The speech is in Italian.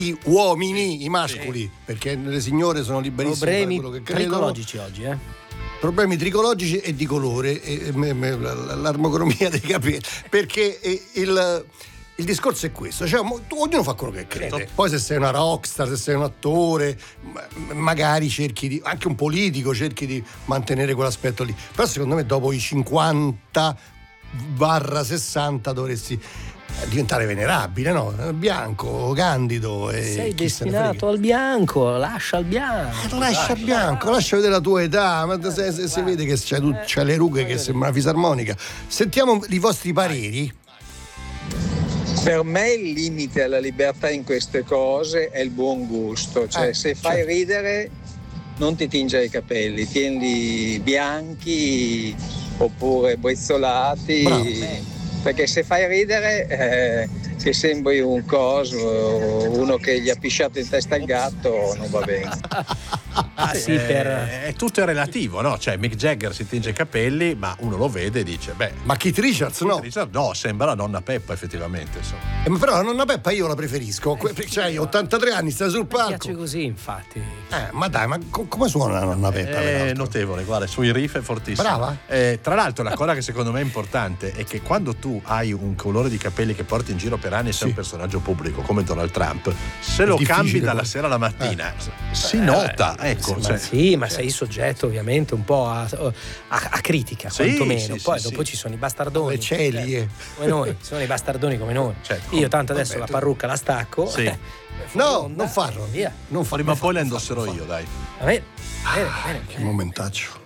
uomini, i mascoli, perché le signore sono liberissime. Problemi quello che credono. tricologici oggi, Problemi tricologici e di colore, l'armocromia dei capelli, perché il discorso è questo, cioè ognuno fa quello che crede. Poi se sei una rockstar, se sei un attore, magari cerchi di, anche un politico, cerchi di mantenere quell'aspetto lì. Però secondo me dopo i 50/60 dovresti diventare venerabile, no? Bianco, candido e sei destinato al bianco, lascia il bianco. Lascia bianco, lascia vedere la tua età, ma se si vede che c'hai le rughe che sembra una fisarmonica. Sentiamo i vostri pareri. Per me il limite alla libertà in queste cose è il buon gusto, cioè se fai ridere non ti tingere i capelli, tienili bianchi oppure brizzolati. Bravo. Perché se fai ridere che sembri un coso, uno che gli ha pisciato in testa il gatto, non va bene. Sì, è tutto relativo, no? Cioè Mick Jagger si tinge i capelli, ma uno lo vede e dice, ma Keith Richards no? No, sembra la nonna Peppa effettivamente. Ma però la nonna Peppa io la preferisco, cioè 83 anni, sta sul palco. Mi piace così, infatti. Ma dai, ma come suona la nonna Peppa? È notevole, guarda, sui riff è fortissimo. Brava. Tra l'altro la cosa che secondo me è importante è che quando tu hai un colore di capelli che porti in giro per anni e sei un personaggio pubblico come Donald Trump, se lo cambi dalla sera alla mattina si nota, ecco. Sì, ma sei soggetto ovviamente un po' a critica, quantomeno. Poi dopo ci sono i bastardoni. Le celie. Come noi, sono i bastardoni come noi. Certo, io tanto adesso la parrucca la stacco. Sì. No, non farlo. Via. Prima o poi la indosserò io, dai. Va bene, bene. Che momentaccio.